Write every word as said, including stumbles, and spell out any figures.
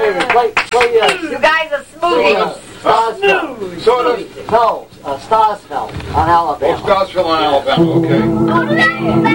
David, play, play, uh, You guys are smoothie. Starsville. Sort of. No, uh, Starsville on Alabama. Oh, Starsville on Alabama, okay. Oh,